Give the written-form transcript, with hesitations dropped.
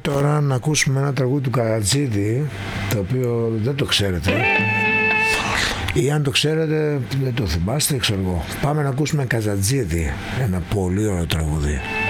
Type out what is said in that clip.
τώρα να ακούσουμε ένα τραγούδι του Καρατζίδη, το οποίο δεν το ξέρετε. Ή αν το ξέρετε δεν το θυμάστε, ξέρω εγώ. Πάμε να ακούσουμε Καρατζίδη, ένα πολύ ωραίο τραγούδι.